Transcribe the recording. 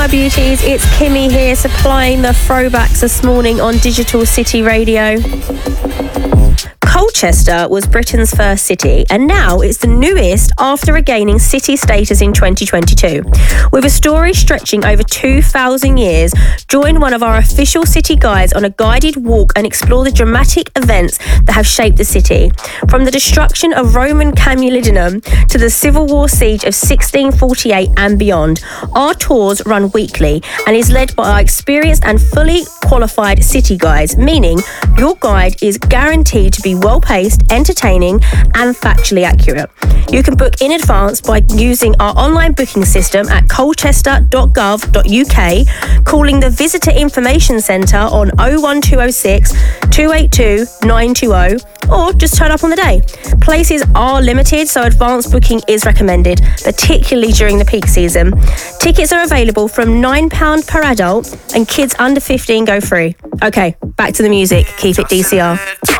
my beauties, it's Kimmy here supplying the throwbacks this morning on Digital City Radio. Colchester was Britain's first city, and now it's the newest after regaining city status in 2022. With a story stretching over 2,000 years, join one of our official city guides on a guided walk and explore the dramatic events that have shaped the city. From the destruction of Roman Camulodunum to the Civil War siege of 1648 and beyond, our tours run weekly and is led by our experienced and fully qualified city guides, meaning your guide is guaranteed to be well-paced, entertaining and factually accurate. You can book in advance by using our online booking system at colchester.gov.uk, calling the Visitor Information Centre on 01206 282 920, or just turn up on the day. Places are limited, so advance booking is recommended, particularly during the peak season. Tickets are available from £9 per adult, and kids under 15 go free. Okay, back to the music. Keep it DCR.